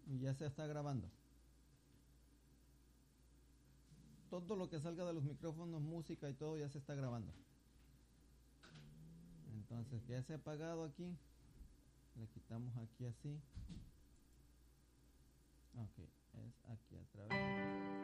Y ya se está grabando. Todo lo que salga de los micrófonos, música y todo ya se está grabando. Entonces ya se ha apagado aquí. Le quitamos aquí así. Ok, es aquí a través.